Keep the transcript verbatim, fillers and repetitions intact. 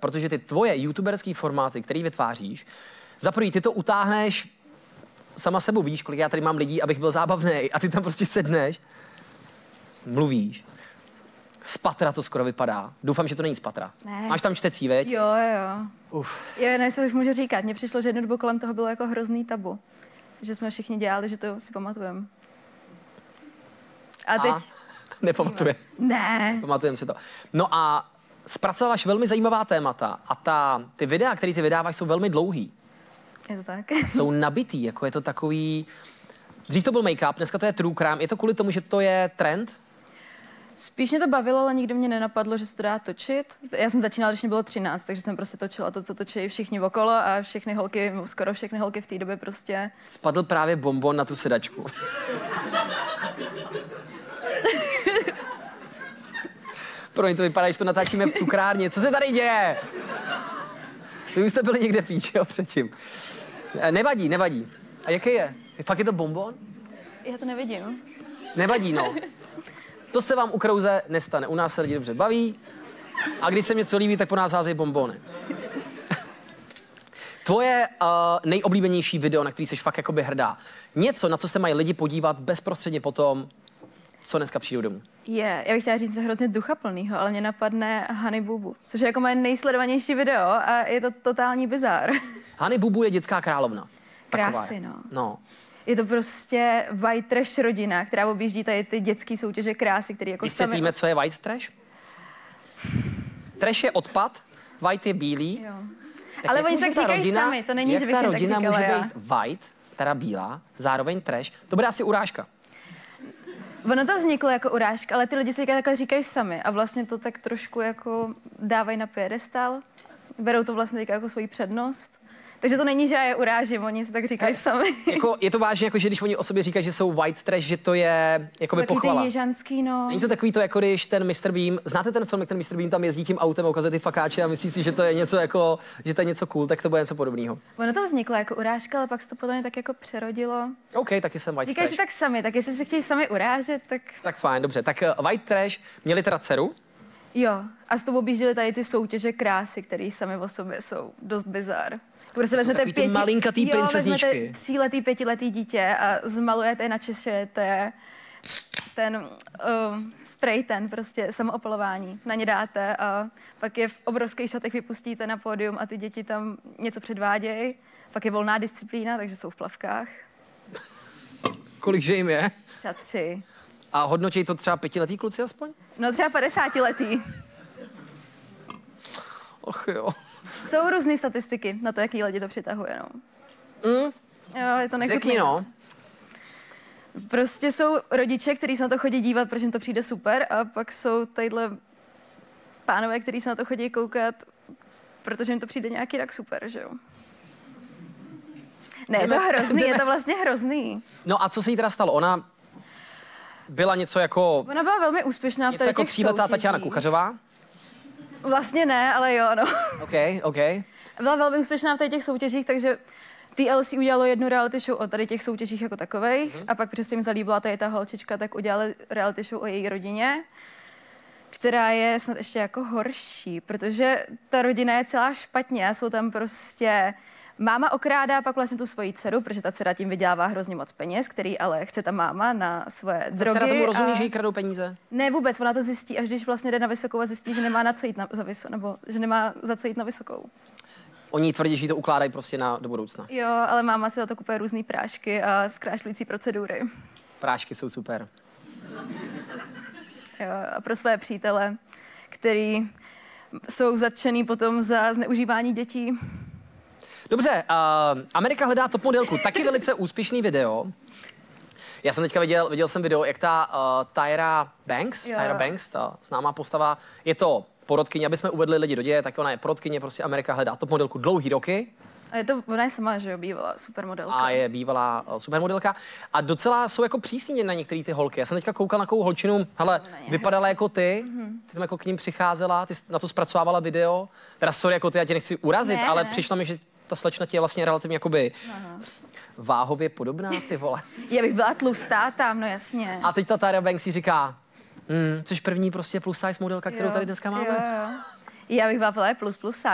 protože ty tvoje youtuberský formáty, který vytváříš, za první, ty to utáhneš sama sebou, víš, kolik já tady mám lidí, abych byl zábavný, a ty tam prostě sedneš, mluvíš. Z patra to skoro vypadá. Doufám, že to není z patra. Ne. Máš tam čtecí, veď? Jo, jo. Uf. Jo, ne, se už můžu říkat. Mně přišlo, že jednu dobu kolem toho bylo jako hrozný tabu. Že jsme všichni dělali, že to si pamatujeme. A teď... A? Nepamatuje. Ne. Pamatujeme si to. No a zpracováváš velmi zajímavá témata a ta, ty videa, které ty vydáváš, jsou velmi dlouhý. Je to tak? Jsou nabitý, jako je to takový... Dřív to byl make-up, dneska to je true crime. Je to kvůli tomu, že to je trend? Spíš mě to bavilo, ale nikdy mě nenapadlo, že se to dá točit. Já jsem začínala, když mě bylo třináct, takže jsem prostě točila to, co točí všichni okolo a všechny holky, skoro všechny holky v té době prostě. Spadl právě bonbon na tu sedačku. Pro mě to vypadá, že to natáčíme v cukrárně. Co se tady děje? Vy už jste byli někde píč, jo, předtím. Nevadí, nevadí. A jaký je? Fakt je to bonbon? Já to nevidím. Nevadí, no. To se vám u Krause nestane. U nás se lidi dobře baví a když se něco líbí, tak po nás házejí bonbony. Tvoje uh, nejoblíbenější video, na který jsi fakt jakoby hrdá. Něco, na co se mají lidi podívat bezprostředně potom, co dneska přijdou domů. Je, yeah, já bych chtěla říct něco hrozně duchaplnýho, ale mě napadne Honey Boo Boo, což je jako moje nejsledovanější video a je to totální bizár. Honey Boo Boo je dětská královna. Krásy, no. No. Je to prostě white trash rodina, která objíždí tady ty dětské soutěže krásy, které jako Vysvětlíme, sami... co je white trash? Trash je odpad, white je bílý. Jo. Tak Ale jak oni může tak ta říkají rodina, sami, to není, jak že bych ta jen tak rodina říkala může já. být white, teda bílá, zároveň trash? To bude asi urážka. Ono to vzniklo jako urážka, ale ty lidi si takhle říkají sami a vlastně to tak trošku jako dávají na piedestal. Berou to vlastně jako svoji přednost. Takže to není, že já je urážím, oni si tak říkají sami. Jako, je to vážně, jako, že když oni o sobě říkají, že jsou white trash, že to je jakoby Taky pochvala. ty jižanský, no. Není to takový to, jako když ten mister Bean, znáte ten film, jak ten mister Bean tam jezdí tím autem a ukazuje ty fakáče a myslí si, že to je něco jako, že to je něco cool, tak to bude něco podobného. Ono to vzniklo jako urážka, ale pak se to podle mě tak jako přerodilo. OK, taky jsem white Říkají trash. si tak sami, tak jestli se chtějí sami urážet, tak... Tak fajn, dobře. Tak uh, white trash měli teda dceru. Jo, a s tou objížděli tady ty soutěže krásy, které sami o sobě jsou dost bizár. Prostě vezmete takový ty pěti... malinkatý jo, princezničky. vezmete tříletý, pětiletý dítě a zmalujete, načešete ten uh, spray, ten prostě samoopalování. Na ně dáte a pak je v obrovských šatech vypustíte na pódium a ty děti tam něco předvádějí. Pak je volná disciplína, takže jsou v plavkách. Kolik že jim je? Třeba tři. A hodnotí to třeba pětiletý kluci aspoň? No třeba padesátiletý. Och jo. Jsou různé statistiky na to, jaký lidi to přitahuje, no. Mm. Jo, je to nechutný. Řekni no. Prostě jsou rodiče, kteří se na to chodí dívat, protože jim to přijde super, a pak jsou tadyhle pánové, kteří se na to chodí koukat, protože jim to přijde nějaký tak super, že jo. Ne, je to hrozný, je to vlastně hrozný. No a co se jí teda stalo? Ona byla něco jako... Ona byla velmi úspěšná v Něco tady jako těch tříletá soutěžích. Tatiana Kuchařová? Vlastně ne, ale jo, no. OK, OK. Byla velmi úspěšná v tady těch soutěžích, takže T L C udělalo jednu reality show o tady těch soutěžích jako takových, mm-hmm. a pak, protože se jim zalíbila tady ta holčička, tak udělali reality show o její rodině, která je snad ještě jako horší, protože ta rodina je celá špatně, jsou tam prostě... Máma okrádá pak vlastně tu svoji dceru, protože ta dcera tím vydělává hrozně moc peněz, který ale chce ta máma na svoje Ta drogy. dcera tomu rozumí, a... že jí kradou peníze? Ne, vůbec, ona to zjistí, až když vlastně jde na vysokou a zjistí, že nemá na co jít na, za vyso, nebo že nemá za co jít na vysokou. Oni tvrdí, že jí to ukládají prostě na, do budoucna. Jo, ale máma si za to kupuje různý prášky a zkrášlující procedury. Prášky jsou super. Jo, a pro své přítele, který jsou zatčený potom za zneužívání dětí. Dobře, uh, Amerika hledá top modelku. Taky velice úspěšný video. Já jsem teďka viděl, viděl jsem video, jak ta uh, Tyra Banks, Jo. Tyra Banks, ta známá postava, je to porodkyně, aby jsme uvedli lidi do děje, tak ona je porodkyně, prostě Amerika hledá top modelku dlouhý roky. A je to, ona je sama, že jo, bývala supermodelka. A je bývalá uh, supermodelka. A docela jsou jako přísní na některé ty holky. Já jsem teďka koukal na takovou holčinu, hele, vypadala jako ty, ty tam jako k ním přicházela, ty jsi na to zpracovávala video. Teda sorry, jako ty, já tě nechci urazit, Ne, ale ne. přišlo mi, že ta slečna ti je vlastně relativně jakoby Aha. váhově podobná, ty vole. Já bych byla tlustá tam, no jasně. A teď ta Tyra Banks si říká, hm, jsi první prostě plus size modelka, kterou Jo, tady dneska máme. Jo, jo. Já bych byla plus plus